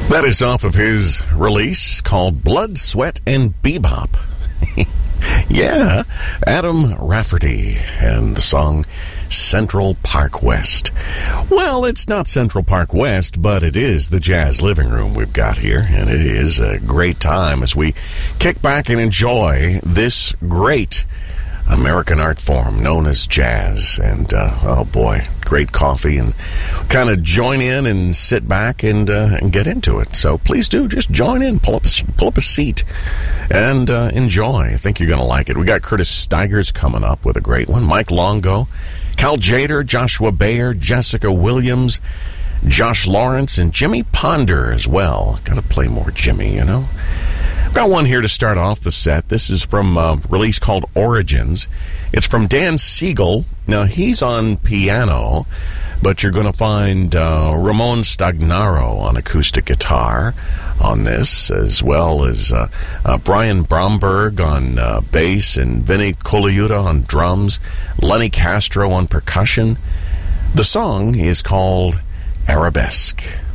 That is off of his release called Blood, Sweat, and Bebop. Yeah, Adam Rafferty and the song Central Park West. Well, it's not Central Park West, but it is the jazz living room we've got here, and it is a great time as we kick back and enjoy this great American art form known as jazz. And oh boy, great coffee, and kind of join in and sit back and get into it. So please do just join in, pull up a seat, and enjoy. I think you're going to like it. We got Curtis Stigers coming up with a great one. Mike Longo, Cal Jader, Joshua Bayer, Jessica Williams, Josh Lawrence, and Jimmy Ponder as well. Got to play more Jimmy, you know. Got one here to start off the set. This is from a release called Origins. It's from Dan Siegel. Now, he's on piano, but you're going to find Ramon Stagnaro on acoustic guitar on this, as well as Brian Bromberg on bass and Vinny Colaiuta on drums, Lenny Castro on percussion. The song is called Arabesque.